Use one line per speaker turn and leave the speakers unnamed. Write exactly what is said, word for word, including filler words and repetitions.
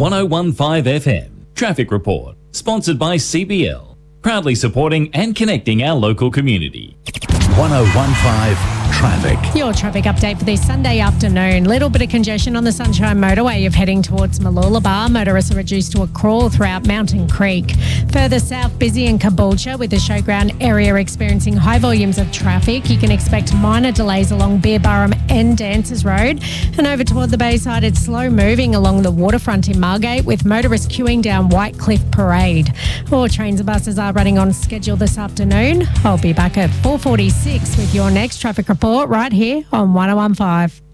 one oh one point five F M. Traffic Report, sponsored by C B L. Proudly supporting and connecting our local community.
one oh one point five Traffic.
Your traffic update for this Sunday afternoon. Little bit of congestion on the Sunshine Motorway if heading towards Mooloolaba. Motorists are reduced to a crawl throughout Mountain Creek. Further south, busy in Caboolture with the showground area experiencing high volumes of traffic. You can expect minor delays along Beerburrum and Dancers Road. And over toward the Bayside, it's slow moving along the waterfront in Margate with motorists queuing down Whitecliff Parade. All trains and buses are running on schedule this afternoon. I'll be back at four forty-six with your next traffic report right here on one oh one point five.